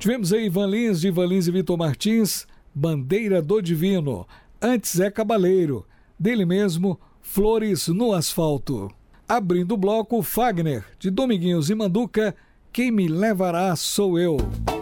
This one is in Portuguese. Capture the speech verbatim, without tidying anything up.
Tivemos aí Ivan Lins, de Ivan Lins e Vitor Martins, Bandeira do Divino. Antes é Cabaleiro, dele mesmo, Flores no Asfalto. Abrindo o bloco, Fagner, de Dominguinhos e Manduca, Quem Me Levará Sou Eu.